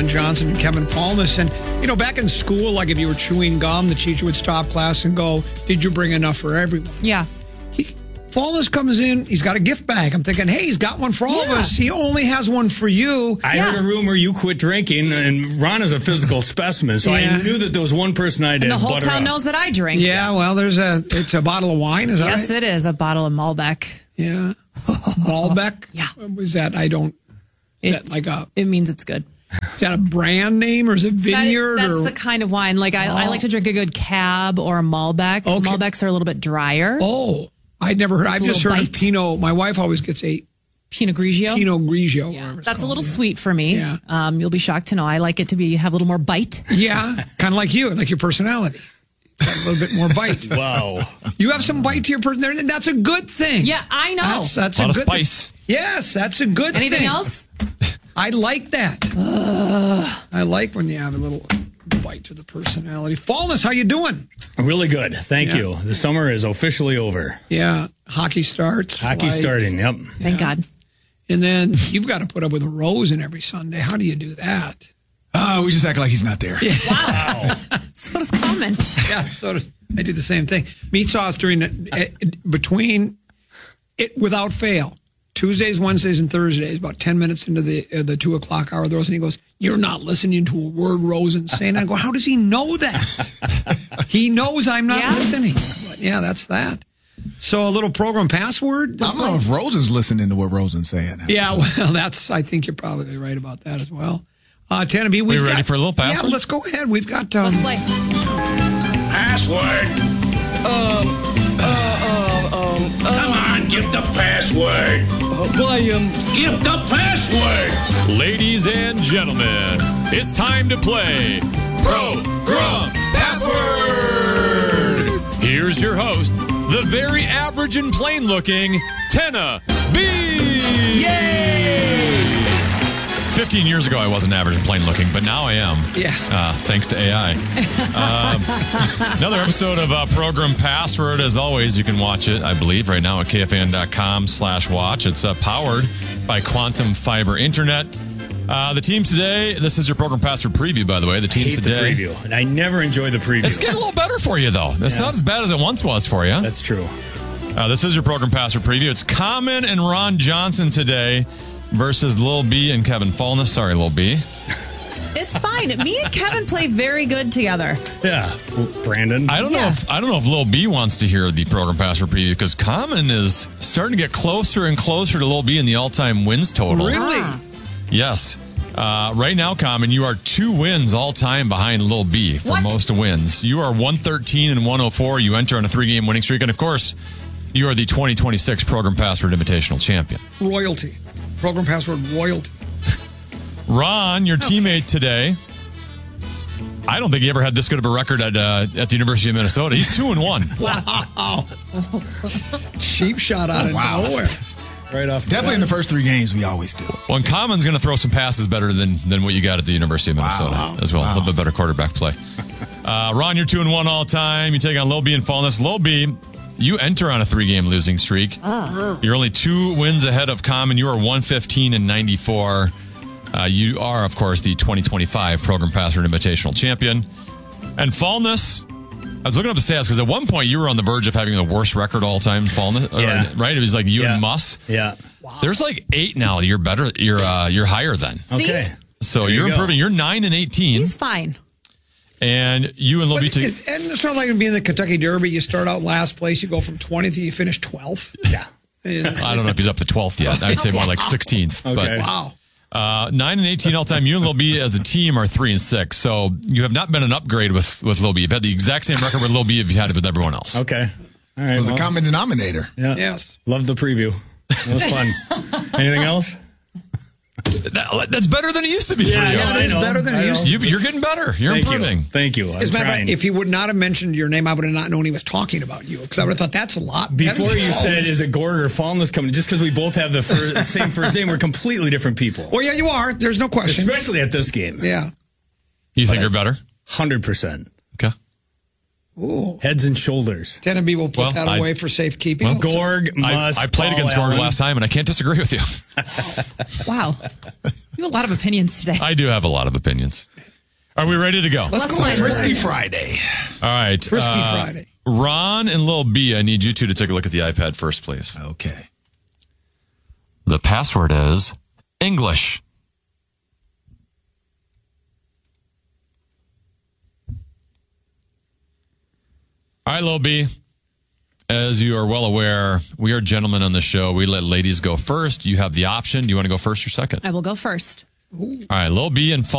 Ron Johnson and Kevin Fallness. And, back in school, like if you were chewing gum, the teacher would stop class and go, did you bring enough for everyone? Yeah. Fallness comes in, he's got a gift bag. I'm thinking, hey, he's got one for all of us. He only has one for you. I heard a rumor you quit drinking, and Ron is a physical specimen, so I knew that there was one person I did. And the whole town knows that I drink. Yeah, well, it's a bottle of wine, is that right? Yes, it is. A bottle of Malbec. Yeah. Malbec? Yeah. What was that? It means it's good. Is that a brand name or is it vineyard? That's the kind of wine. Like I like to drink a good Cab or a Malbec. Okay. Malbecs are a little bit drier. Oh, I'd never heard. I've just heard of Pinot. My wife always gets a Pinot Grigio. Pinot Grigio. Yeah. That's a little sweet for me. Yeah. You'll be shocked to know I like it to have a little more bite. Yeah, kind of like you, like your personality. Got a little bit more bite. Wow. You have some bite to your personality. That's a good thing. Yeah, I know. That's a lot of good spice. Thing. Yes, that's a good thing. Anything else? I like that. I like when you have a little bite to the personality. Fallness, how you doing? Really good. Thank you. The summer is officially over. Yeah. Hockey starts. Hockey's starting, yep. Thank God. And then you've got to put up with a Rosen every Sunday. How do you do that? We just act like he's not there. Yeah. Wow. So does Common. Yeah, I do the same thing. Meat sauce between it without fail. Tuesdays, Wednesdays, and Thursdays, about 10 minutes into the 2 o'clock hour of the Rosen, he goes, "You're not listening to a word Rosen's saying." I go, "How does he know that?" He knows I'm not listening. But yeah, that's that. So a little program password. I don't know if Rosen's listening to what Rosen's saying. Yeah, well, I think you're probably right about that as well. Tana B, we ready for a little password? Yeah, let's go ahead. We've got... Let's play. Password. Come on, give the password. Give the password. Ladies and gentlemen, it's time to play Program Password. Here's your host, the very average and plain looking Tana B. Yay! 15 years ago, I wasn't average and plain looking, but now I am. Yeah. Thanks to AI. Another episode of Program Password. As always, you can watch it, I believe, right now at KFAN.com/watch. It's powered by Quantum Fiber Internet. The teams today, this is your Program Password preview, by the way. The teams today. The preview, and I never enjoy the preview. It's getting a little better for you, though. It's not as bad as it once was for you. That's true. This is your Program Password preview. It's Common and Ron Johnson today versus Lil B and Kevin Fallness. Sorry, Lil B. It's fine. Me and Kevin play very good together. Yeah, Brandon. I don't know if Lil B wants to hear the Program Password preview because Common is starting to get closer and closer to Lil B in the all-time wins total. Really? Yes. Right now, Common, you are 2 wins all-time behind Lil B for most wins. You are 113 and 104. You enter on a 3-game winning streak, and of course, you are the 2026 Program Password Invitational Champion. Royalty. Program Password royalty. Ron, your teammate today, I don't think he ever had this good of a record at the University of Minnesota. He's 2-1. Wow. Cheap shot out of nowhere. Right off. Definitely in the first 3 games, we always do. Well, and Common's going to throw some passes better than what you got at the University of Minnesota as well. A little bit better quarterback play. Ron, you're 2-1 all time. You take on Lil B and Fallness. Lil B, you enter on a 3-game losing streak. You're only 2 wins ahead of Common. You are 115 and 94. You are, of course, the 2025 Program Password Invitational Champion. And Fallness, I was looking up the stats because at one point you were on the verge of having the worst record all time. Fallness, right? It was like you and Muss. Yeah. Wow. There's like 8 now. You're better. You're higher then. Okay. So you're improving. You're 9 and 18. He's fine. And you and Lil B. And it's not like being the Kentucky Derby. You start out last place, you go from 20th, and you finish 12th. Yeah. I don't know if he's up to 12th yet. I'd say more like 16th. Okay. But, wow. 9 and 18 all time. You and Lil B as a team are 3 and 6. So you have not been an upgrade with Lil B. You've had the exact same record with Lil B if you had it with everyone else. Okay. All right. It was a common denominator. Yeah. Yes. Love the preview. That was fun. Anything else? That's better than it used to be for you. Yeah, it is better than it used to be. You're getting better. You're improving. Thank you. As a matter of fact, if he would not have mentioned your name, I would have not known he was talking about you because I would have thought that's a lot. Before you said, is it Gord or Fallness coming? Just because we both have the same first name, we're completely different people. Well, yeah, you are. There's no question. Especially at this game. Yeah. You think you're better? 100%. Okay. Ooh. Heads and Shoulders. Tenenby will put that away for safekeeping. Gorg must. I played against Paul Gorg Allen. last time, and I can't disagree with you. Wow. You have a lot of opinions today. I do have a lot of opinions. Are we ready to go? Let's go Frisky Friday. All right. Frisky Friday. Ron and Lil B, I need you two to take a look at the iPad first, please. Okay. The password is English. All right, Lil B. As you are well aware, we are gentlemen on the show. We let ladies go first. You have the option. Do you want to go first or second? I will go first. All right, Lil B and